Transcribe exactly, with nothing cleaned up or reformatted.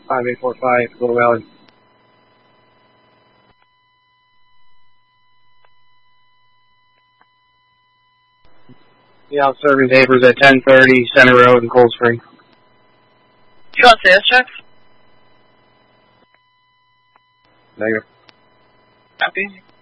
five eight four five, Little Valley. Yeah, I'm serving neighbors at ten thirty Center Road in Cold Spring. You want sales checks? Negative. Copy.